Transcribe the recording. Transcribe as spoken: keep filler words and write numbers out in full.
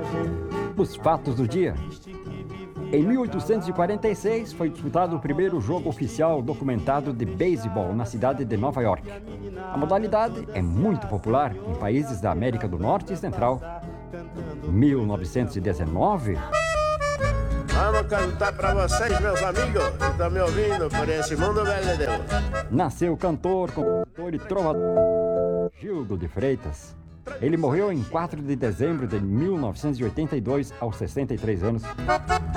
Os fatos do dia. Em mil oitocentos e quarenta e seis, foi disputado o primeiro jogo oficial documentado de beisebol na cidade de Nova York. A modalidade é muito popular em países da América do Norte e Central. mil novecentos e dezenove... Vamos cantar pra vocês, meus amigos, que estão me ouvindo por esse mundo velho de Deus. Nasceu o cantor, compositor e trovador Gildo de Freitas. Ele morreu em quatro de dezembro de mil novecentos e oitenta e dois, aos sessenta e três anos.